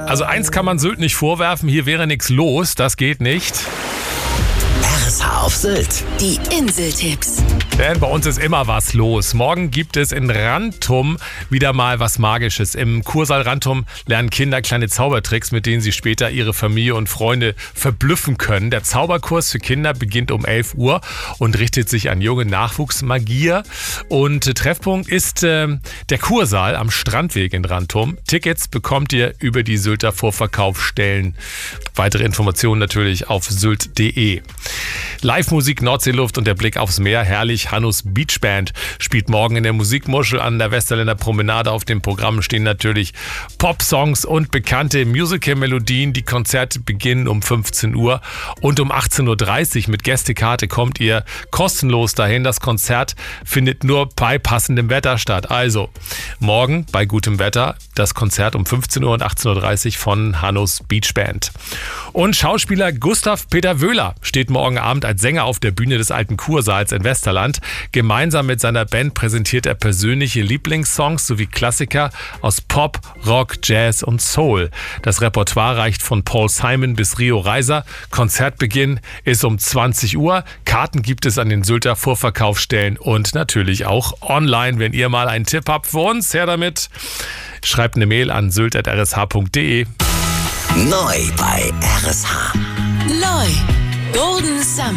Also eins kann man Sylt nicht vorwerfen, hier wäre nichts los, das geht nicht. RSH auf Sylt. Die Inseltipps. Denn bei uns ist immer was los. Morgen gibt es in Rantum wieder mal was Magisches. Im Kursaal Rantum lernen Kinder kleine Zaubertricks, mit denen sie später ihre Familie und Freunde verblüffen können. Der Zauberkurs für Kinder beginnt um 11 Uhr und richtet sich an junge Nachwuchsmagier. Und Treffpunkt ist der Kursaal am Strandweg in Rantum. Tickets bekommt ihr über die Sylter Vorverkaufsstellen. Weitere Informationen natürlich auf sylt.de. Live-Musik, Nordseeluft und der Blick aufs Meer. Herrlich. Hannus Beach Band spielt morgen in der Musikmuschel an der Westerländer Promenade. Auf dem Programm stehen natürlich Pop-Songs und bekannte Musical-Melodien. Die Konzerte beginnen um 15 Uhr und um 18.30 Uhr mit Gästekarte kommt ihr kostenlos dahin. Das Konzert findet nur bei passendem Wetter statt. Also morgen bei gutem Wetter das Konzert um 15 Uhr und 18.30 Uhr von Hannus Beach Band. Und Schauspieler Gustav Peter Wöhler steht morgen Abend als Sänger auf der Bühne des Alten Kursaals in Westerland. Gemeinsam mit seiner Band präsentiert er persönliche Lieblingssongs sowie Klassiker aus Pop, Rock, Jazz und Soul. Das Repertoire reicht von Paul Simon bis Rio Reiser. Konzertbeginn ist um 20 Uhr. Karten gibt es an den Sylter Vorverkaufsstellen und natürlich auch online. Wenn ihr mal einen Tipp habt für uns, her damit. Schreibt eine Mail an sylt@rsh.de. Neu bei RSH. Neu. Golden Summer.